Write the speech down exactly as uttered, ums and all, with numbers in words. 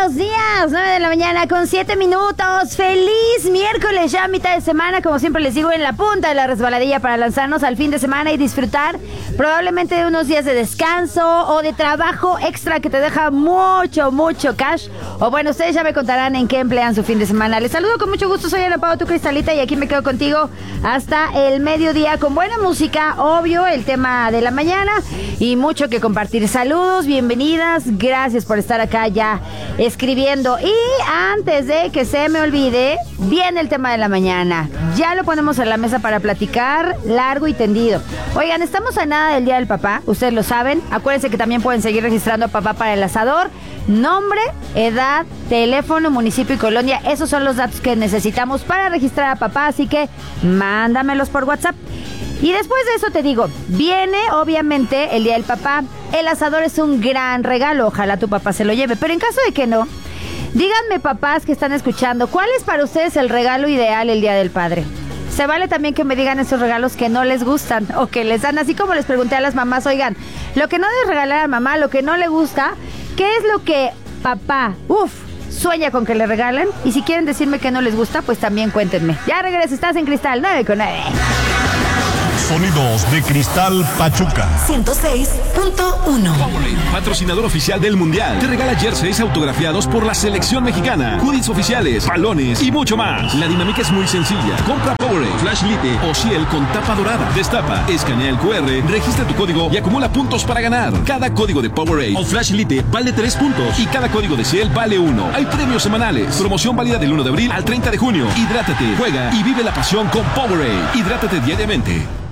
buenos días. nueve de la mañana con siete minutos. Feliz miércoles, ya mitad de semana. Como siempre les digo, en la punta de la resbaladilla para lanzarnos al fin de semana y disfrutar probablemente de unos días de descanso o de trabajo extra que te deja mucho, mucho cash. O bueno, ustedes ya me contarán en qué emplean su fin de semana. Les saludo con mucho gusto, soy Ana Pao, tu Cristalita, y aquí me quedo contigo hasta el mediodía con buena música, obvio, el tema de la mañana y mucho que compartir. Saludos, bienvenidas, gracias por estar acá ya escribiendo. Y antes de que se me olvide, viene el tema de la mañana. Ya lo ponemos en la mesa para platicar largo y tendido. Oigan, estamos a nada del Día del Papá, ustedes lo saben. Acuérdense que también pueden seguir registrando a papá para el asador. Nombre, edad, teléfono, municipio y colonia. Esos son los datos que necesitamos para registrar a papá, así que mándamelos por WhatsApp. Y después de eso te digo, viene obviamente el Día del Papá. El asador es un gran regalo, ojalá tu papá se lo lleve. Pero en caso de que no, díganme, papás que están escuchando, ¿cuál es para ustedes el regalo ideal el Día del Padre? Se vale también que me digan esos regalos que no les gustan o que les dan, así como les pregunté a las mamás, oigan, lo que no debes regalar a mamá, lo que no le gusta, ¿qué es lo que papá, uff, sueña con que le regalen? Y si quieren decirme que no les gusta, pues también cuéntenme. Ya regreso, estás en Cristal nueve con nueve. Sonidos de Cristal Pachuca ciento seis punto uno. Powerade, patrocinador oficial del Mundial, te regala jerseys autografiados por la selección mexicana, hoodies oficiales, balones y mucho más. La dinámica es muy sencilla. Compra Powerade, Flash Lite o Ciel con tapa dorada. Destapa, escanea el cu erre, registra tu código y acumula puntos para ganar. Cada código de Powerade o Flash Lite vale tres puntos y cada código de Ciel vale uno. Hay premios semanales. Promoción válida del uno de abril al treinta de junio. Hidrátate, juega y vive la pasión con Powerade. Hidrátate diariamente.